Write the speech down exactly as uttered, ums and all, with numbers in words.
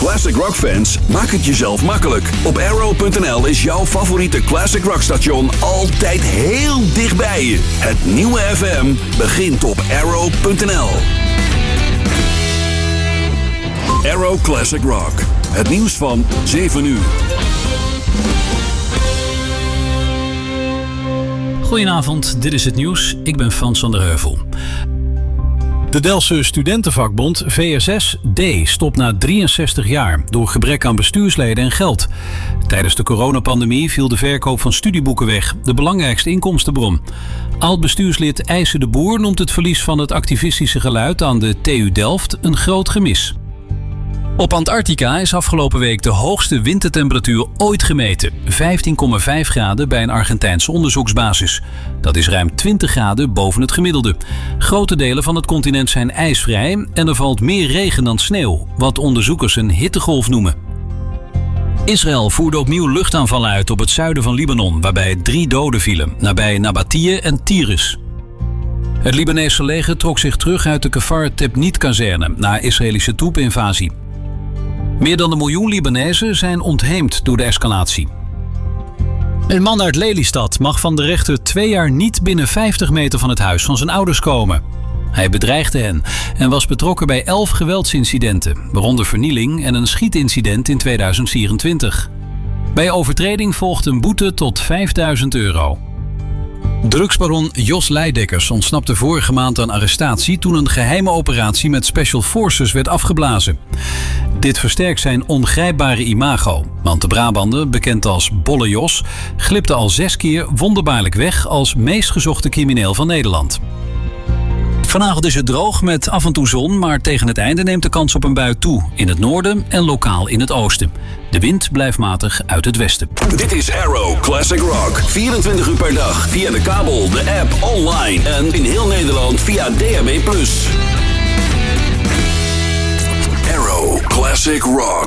Classic Rock fans, maak het jezelf makkelijk. Op Arrow punt n l is jouw favoriete Classic Rock station altijd heel dichtbij je. Het nieuwe F M begint op Arrow punt n l. Arrow Classic Rock. Het nieuws van zeven uur. Goedenavond, dit is het nieuws. Ik ben Frans van der Heuvel. De Delftse Studentenvakbond V S S D stopt na drieënzestig jaar door gebrek aan bestuursleden en geld. Tijdens de coronapandemie viel de verkoop van studieboeken weg, de belangrijkste inkomstenbron. Oud-bestuurslid IJsse de Boer noemt het verlies van het activistische geluid aan de T U Delft een groot gemis. Op Antarctica is afgelopen week de hoogste wintertemperatuur ooit gemeten. vijftien komma vijf graden bij een Argentijnse onderzoeksbasis. Dat is ruim twintig graden boven het gemiddelde. Grote delen van het continent zijn ijsvrij en er valt meer regen dan sneeuw, wat onderzoekers een hittegolf noemen. Israël voerde opnieuw luchtaanvallen uit op het zuiden van Libanon, waarbij drie doden vielen, nabij Nabatie en Tiris. Het Libanese leger trok zich terug uit de Kfar Tebnit-kazerne na Israëlische troepeninvasie. Meer dan een miljoen Libanezen zijn ontheemd door de escalatie. Een man uit Lelystad mag van de rechter twee jaar niet binnen vijftig meter van het huis van zijn ouders komen. Hij bedreigde hen en was betrokken bij elf geweldsincidenten, waaronder vernieling en een schietincident in tweeduizend vierentwintig. Bij overtreding volgt een boete tot vijfduizend euro. Drugsbaron Jos Leidekkers ontsnapte vorige maand aan arrestatie toen een geheime operatie met Special Forces werd afgeblazen. Dit versterkt zijn ongrijpbare imago, want de Brabander, bekend als Bolle Jos, glipte al zes keer wonderbaarlijk weg als meest gezochte crimineel van Nederland. Vanavond is het droog met af en toe zon, maar tegen het einde neemt de kans op een bui toe. In het noorden en lokaal in het oosten. De wind blijft matig uit het westen. Dit is Arrow Classic Rock. vierentwintig uur per dag via de kabel, de app, online en in heel Nederland via D A B plus. Arrow Classic Rock.